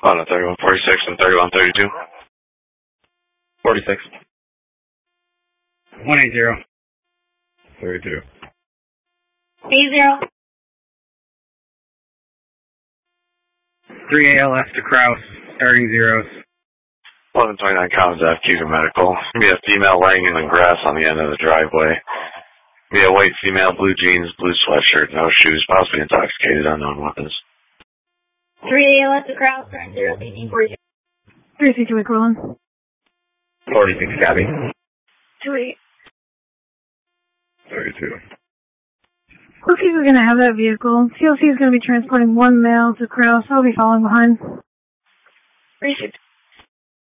On a 3146 and 3132. 46. 180. 32. 80. 3 ALS to Kraus, starting zeros. 1129 Commons Ave, Cuba Medical. Be a female laying in the grass on the end of the driveway. Be a white female, blue jeans, blue sweatshirt, no shoes, possibly intoxicated, unknown weapons. 3 ALS to Kraus, starting 0, 1846. 362 McClellan. 46 Gabby. 28. 32. Looks like we're going to have that vehicle. CLC is going to be transporting one male to Kraus. I'll be following behind. 360.